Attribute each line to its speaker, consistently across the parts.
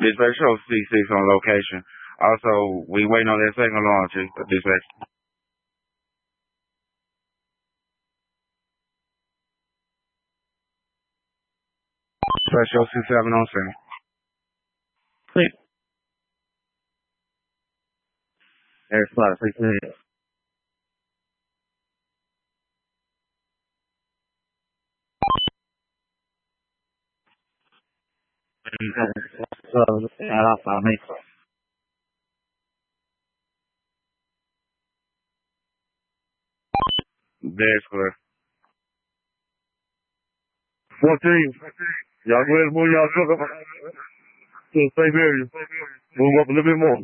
Speaker 1: Dispatch show C6 on location. Also, we waiting on that second alarm, Chief. Dispatch. Dispatch show C7 on scene.
Speaker 2: Clear. Air spot, please clear.
Speaker 1: That's clear.
Speaker 3: 14. Y'all go ahead and move y'all truck up to the safe area. Move up a little bit more.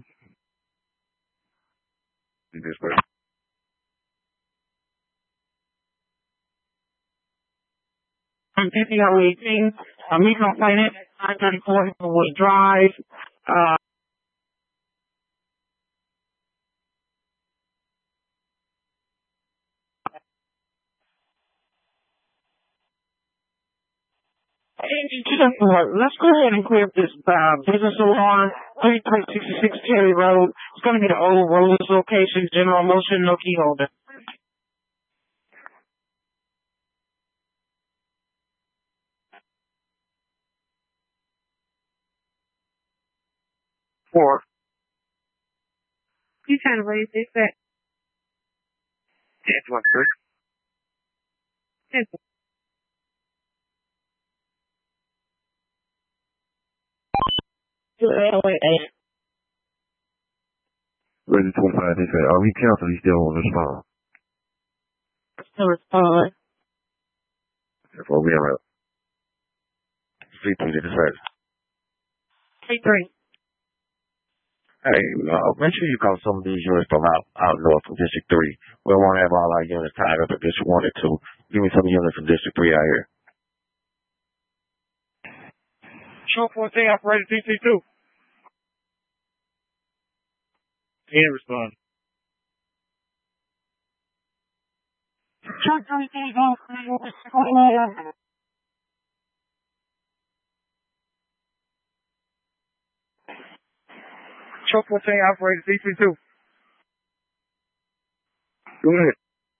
Speaker 1: Dispatch.
Speaker 2: I'm 50 Highway 18. Meeting on site at 534 Hillwood Drive. Let's go ahead and clear this business alarm, 3366 Cherry Road. It's going to be the old Rollers location, General Motion, no key holder.
Speaker 1: Four.
Speaker 4: You trying to raise this at?
Speaker 1: That's one first.
Speaker 3: Ready 25, they say, we cancel, he still won't respond.
Speaker 4: Still respond.
Speaker 3: Therefore, we are C3 to dispatch.
Speaker 4: C3.
Speaker 3: Hey, make sure you call some of these units from out north from District 3. We don't want to have all our units tied up at District 1 or 2. Give me some units from District 3 out here.
Speaker 1: Show 14, operator DC2.
Speaker 3: Can't respond.
Speaker 1: Show 14, operator DC2.
Speaker 3: Go ahead.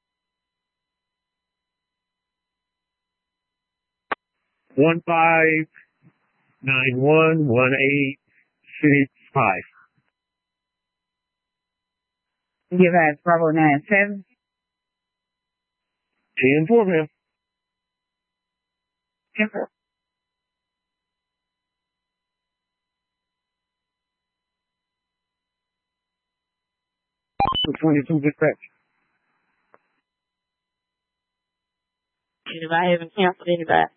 Speaker 5: 15911865.
Speaker 4: Give us Bravo 97.
Speaker 3: 10-4, ma'am.
Speaker 4: 10-4.
Speaker 3: So 22 dispatch.
Speaker 4: If I haven't canceled anybody.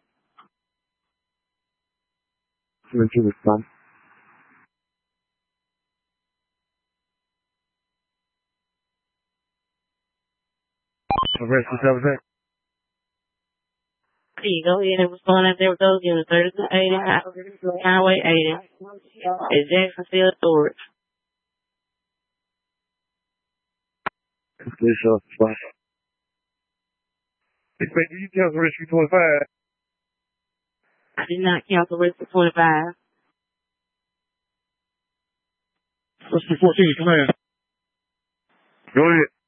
Speaker 3: 22 respond. Arrest the 7.
Speaker 4: Go ahead and respond if there were those units. 3080 Highway 80. At Jacksonville Storage.
Speaker 3: This spot.
Speaker 5: Expect you cancel Rescue 25.
Speaker 4: I did not cancel Rescue 25.
Speaker 5: Rescue 14, command.
Speaker 3: Go ahead.